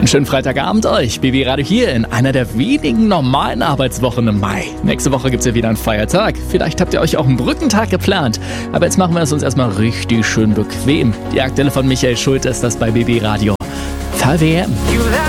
Einen schönen Freitagabend euch. BB Radio hier in einer der wenigen normalen Arbeitswochen im Mai. Nächste Woche gibt's ja wieder einen Feiertag. Vielleicht habt ihr euch auch einen Brückentag geplant. Aber jetzt machen wir es uns erstmal richtig schön bequem. Die Aktuelle von Michael Schulte ist das bei BB Radio. VWM.